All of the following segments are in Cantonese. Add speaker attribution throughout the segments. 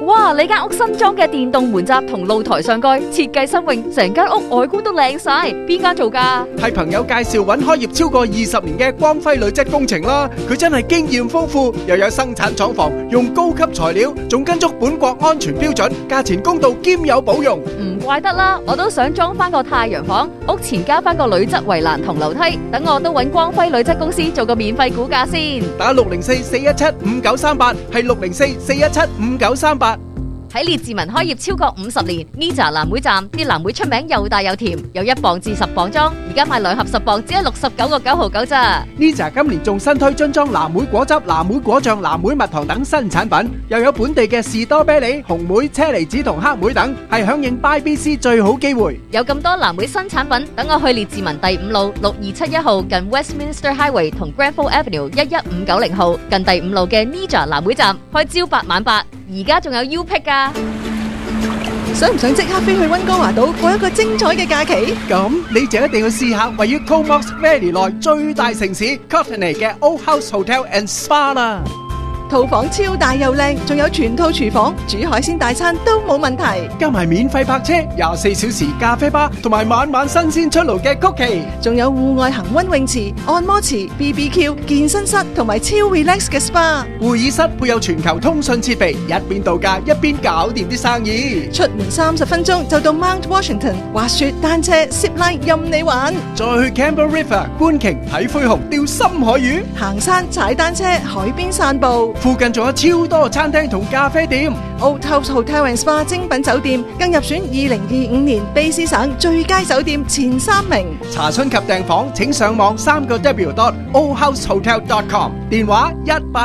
Speaker 1: 哇！你間屋新裝嘅電動門閘同露台上蓋設計新穎，成間屋外觀都靚晒。邊間做㗎？
Speaker 2: 係朋友介紹揾開業超過20年嘅光輝鋁質工程啦。佢真係經驗豐富，又有生產廠房，用高級材料，仲跟足本國安全標準，價錢公道兼有保用。
Speaker 1: 唔怪得啦，我都想裝翻個太陽房，屋前加翻個鋁質圍欄同樓梯，等我都揾光輝鋁質公司做個免費估價先。
Speaker 2: 打604-417-5938，係604-417-5938。
Speaker 1: 喺列治文開業超過50年 ，Nija 藍莓站啲藍莓出名又大又甜，有1磅至10磅裝，而家買2盒10磅只係69.99咋。
Speaker 2: Nija 今年仲新推樽裝藍莓果汁、藍莓果醬、藍莓蜜糖等新產品，又有本地嘅士多啤梨、紅莓、車厘子同黑莓等，係響應 BYBC 最好機會。
Speaker 1: 有咁多藍莓新產品，等我去列治文第5路6271號近 Westminster Highway 同 Granville Avenue 11590號近第5路嘅 Nija 藍莓站開朝8晚8，而家仲有 U Pick 㗎。
Speaker 3: 想唔想即刻飛去溫哥華島過一個精彩嘅假期？
Speaker 2: 咁你就一定要試下位於 Comox Valley 內最大城市 Courtenay 嘅 Old House Hotel and Spa 啦。
Speaker 3: 套房超大又靚，仲有全套廚房，煮海鮮大餐都冇問題。
Speaker 2: 加埋免費泊車、24小時咖啡吧，同埋晚晚新鮮出爐嘅曲奇，
Speaker 3: 仲有戶外恒溫泳池、按摩池、BBQ、健身室同埋超 relax 嘅 SPA。
Speaker 2: 會議室配有全球通訊設備，一邊度假一邊搞掂啲生意。
Speaker 3: 出門30分鐘就到 Mount Washington，滑雪、單車、zip line 任你玩。
Speaker 2: 再去 Campbell River 觀鯨、睇灰熊、釣深海魚，
Speaker 3: 行山、踩單車、海邊散步。
Speaker 2: 附近仲有超多餐廳同咖啡店。
Speaker 3: Old House Hotel and Spa 精品酒店更入選2025年卑詩省最佳酒店前3名。
Speaker 2: 查詢及訂房請上網3w.oldhousehotel.com， 電話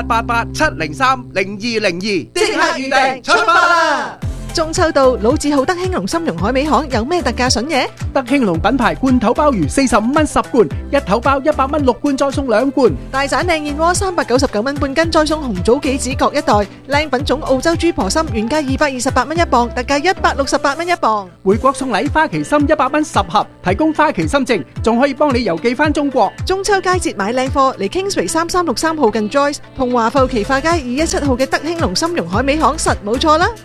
Speaker 2: 1888-703-0202，即刻預訂出發啦！
Speaker 3: 中秋到，老字號德興隆參茸海味行有咩特價筍嘢？
Speaker 2: 德興隆品牌罐頭鮑魚45蚊10罐，一頭鮑100蚊6罐再送2罐。
Speaker 3: 大盞靚燕窩399蚊半斤再送紅棗杞子各一袋。靚品種澳洲豬婆參原價228蚊1磅，特價168蚊1磅。
Speaker 2: 回國送禮花旗參100蚊10盒，提供花旗參證，仲可以幫你郵寄翻中國。
Speaker 3: 中秋佳節買靚貨嚟 Kingsway 3363號近 Joyce， 同華埠奇化街217號嘅德興隆參茸海味行實冇錯啦。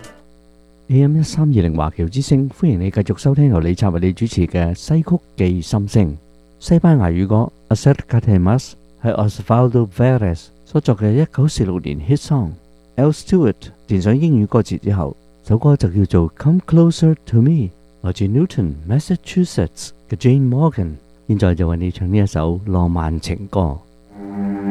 Speaker 4: AM1320華僑之聲，歡迎你繼續收聽由李策為你主持嘅西曲記心聲。西班牙語歌 Acércate Más 係 Osvaldo Perez 所作嘅1946年 hit song。Al Stewart 填上英語歌詞之後，首歌就叫做 Come Closer to Me， 來自 Newton、Massachusetts 嘅 Jane Morgan。現在就為你唱呢一首浪漫情歌。